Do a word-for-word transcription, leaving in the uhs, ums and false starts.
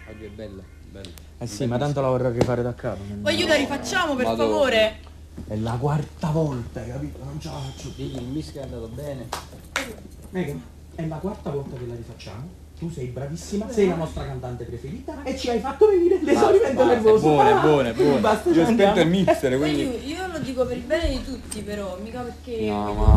Oggi è bella, bella. Eh sì, ma tanto la vorrei rifare da capo. Ma io la rifacciamo per Madonna. favore. È la quarta volta, capito? Non ce la faccio più. Digli il mischio è andato bene. Mega, è la quarta volta che la rifacciamo. Tu sei bravissima, sei la nostra cantante preferita e ci hai fatto venire l'esaurimento Basta, nervoso. È buona, è buona, è buona. Basta, Io ci ho spento andiamo. il mixer, Poi quindi... io, io lo dico per il bene di tutti però, mica perché... No, voglio- ma